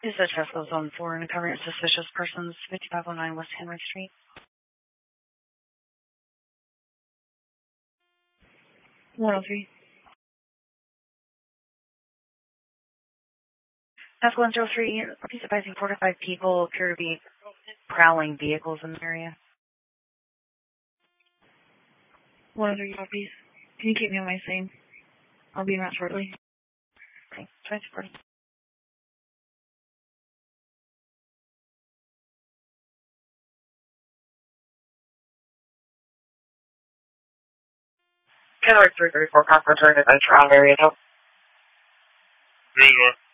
Is the Tesco Zone 4 and covering suspicious persons, 5509 West Henry Street? 103. Task 103, please advising 4 to 5 people appear to be prowling vehicles in the area. 103, copies. Can you keep me on my scene? I'll be in route shortly. Okay, 2040. Keller 334, confirmatory adventure on area. Green one.